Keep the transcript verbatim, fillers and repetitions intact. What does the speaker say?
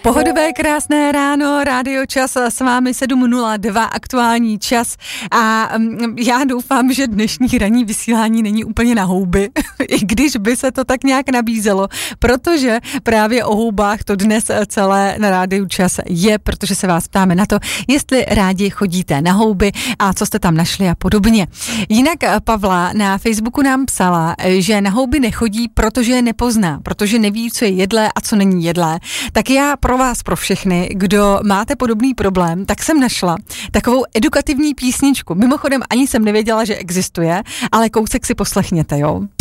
Pohodové krásné ráno, Rádio Čas s vámi sedm nula dva, aktuální čas a já doufám, že dnešní ranní vysílání není úplně na houby, i když by se to tak nějak nabízelo, protože právě o houbách to dnes celé na Rádiu Čas je, protože se vás ptáme na to, jestli rádi chodíte na houby a co jste tam našli a podobně. Jinak Pavla na Facebooku nám psala, že na houby nechodí, protože je nepozná, protože neví, co je jedlé a co není jedlé. Tak já pro vás, pro všechny, kdo máte podobný problém, tak jsem našla takovou edukativní písničku. Mimochodem ani jsem nevěděla, že existuje, ale kousek si poslechněte, jo.